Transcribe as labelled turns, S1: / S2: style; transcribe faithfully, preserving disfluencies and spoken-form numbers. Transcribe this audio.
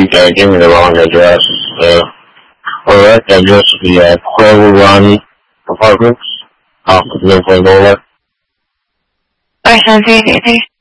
S1: uh, gave me the wrong address. Uh, correct address would be uh, Quail Run Apartments, off of Milford Boulevard.
S2: Alright, sounds good.